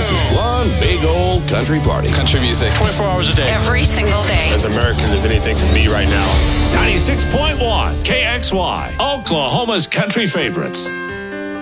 It's one big old country party. Country music. 24 hours a day. Every single day. As American as anything to me right now. 96.1 KXY, Oklahoma's country favorites.